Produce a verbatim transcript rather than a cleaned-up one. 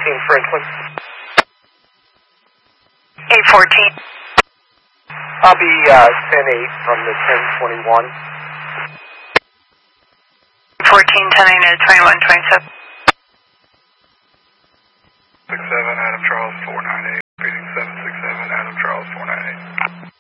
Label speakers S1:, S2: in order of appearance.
S1: fourteen Franklin.
S2: eight fourteen.
S1: I'll be uh, ten eight from the ten twenty-one.
S2: fourteen, ten eight to twenty-one twenty-seven.
S3: six seven, Adam Charles, four nine eight.